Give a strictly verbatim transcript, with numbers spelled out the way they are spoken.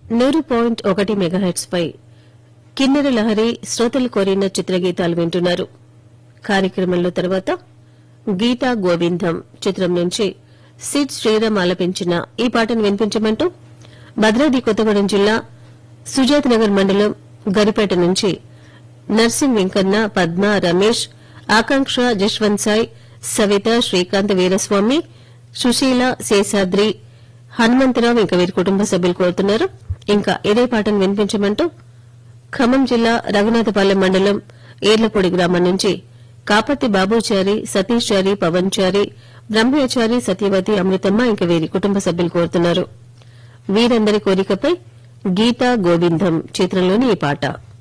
నూరు పాయింట్ ఒకటి మెగాహెట్స్ పై కిన్నెర లహరి శ్రోతలు కోరిన చిత్రగీతాలు వింటున్నారు. కార్యక్రమంలో తర్వాత గీతా గోవిందం చిత్రం నుంచి సిడ్ శ్రీరామ్ ఆలపించిన ఈ పాటను వినిపించమంటూ భద్రాద్రి కొత్తగూడెం జిల్లా సుజాత్ నగర్ మండలం గరిపేట నుంచి నర్సింగ్ వెంకన్న, పద్మ, రమేష్, ఆకాంక్ష, జశ్వంత్ సాయి, సవిత, శ్రీకాంత్, వీరస్వామి, సుశీల, శేషాద్రి, హనుమంతరావు ఇంకా వీరి కుటుంబ సభ్యులు కోరుతున్నారు. ఇంకా ఇదే పాటను వినిపించమంటూ ఖమ్మం జిల్లా రఘునాథపాలెం మండలం ఏర్లపొడి గ్రామం నుంచి కాపర్తి బాబుచారి, సతీష్ చారి, పవన్ చారి, బ్రహ్మచారి, సత్యవతి, అమృతమ్మ ఇంకా వీరి కుటుంబ సభ్యులు కోరుతున్నారు. వీరందరి కోరికపై గీతా గోవిందం చిత్రంలోని ఈ పాట.